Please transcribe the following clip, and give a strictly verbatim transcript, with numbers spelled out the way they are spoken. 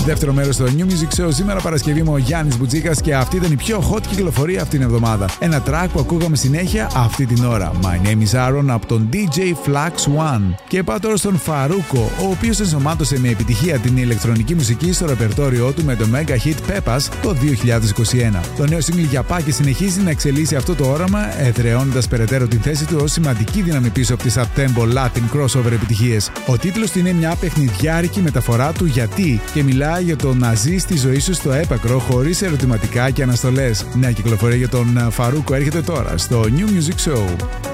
Δεύτερο μέρος στο New Music Show. Σήμερα Παρασκευή με ο Γιάννης Μπουτζίκας και αυτή ήταν η πιο hot κυκλοφορία αυτήν την εβδομάδα. Ένα track που ακούγαμε συνέχεια αυτή την ώρα. My Name is Aaron από τον ντι τζέι Flax One. Και πάω τώρα στον Φαρούκο, ο οποίος ενσωμάτωσε με επιτυχία την ηλεκτρονική μουσική στο ρεπερτόριό του με το mega hit Pepas το δύο χιλιάδες είκοσι ένα. Το νέο single για Πάκη συνεχίζει να εξελίσσει αυτό το όραμα, εδραιώνοντας περαιτέρω την θέση του ως σημαντική δύναμη πίσω από τις up-tempo Latin crossover επιτυχίες. Ο τίτλος του είναι μια παιχνιδιάρικη μεταφορά του γιατί και μιλάει για το να ζει τη ζωή σου στο έπακρο χωρίς ερωτηματικά και αναστολές. Νέα κυκλοφορία για τον Φαρούκο έρχεται τώρα στο New Music Show.